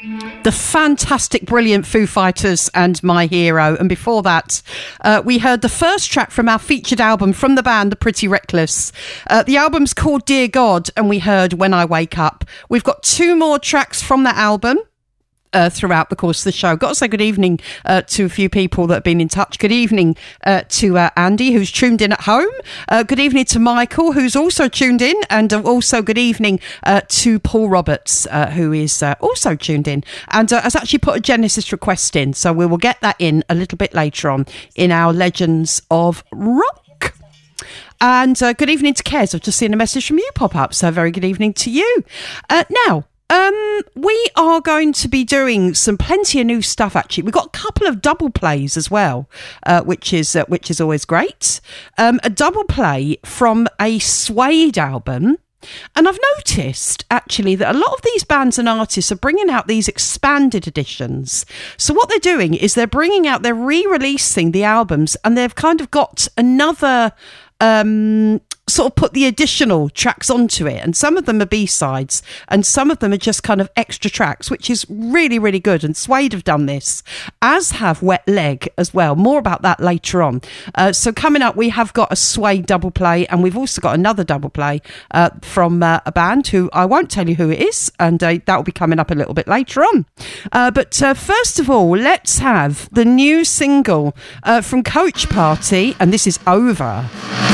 The fantastic, brilliant Foo Fighters and My Hero. And before that, we heard the first track from our featured album from the band, The Pretty Reckless. The album's called Dear God, and we heard When I Wake Up. We've got 2 more tracks from that album throughout the course of the show. Got to say good evening to a few people that have been in touch. Good evening to Andy, who's tuned in at home. Good evening to Michael, who's also tuned in. And also good evening to Paul Roberts, who is also tuned in and has actually put a Genesis request in. So we will get that in a little bit later on in our Legends of Rock. And good evening to Kez. I've just seen a message from you pop up. So very good evening to you. Now, we are going to be doing plenty of new stuff. Actually, we've got a couple of double plays as well, which is always great. A double play from a Suede album, and I've noticed actually that a lot of these bands and artists are bringing out these expanded editions. So what they're doing is they're re-releasing the albums, and they've kind of got another sort of put the additional tracks onto it, and some of them are B-sides and some of them are just kind of extra tracks, which is really, really good. And Suede have done this, as have Wet Leg as well. More about that later on. So coming up, we have got a Suede double play, and we've also got another double play from a band who I won't tell you who it is, and that will be coming up a little bit later on. But first of all, let's have the new single from Coach Party, and this is Over.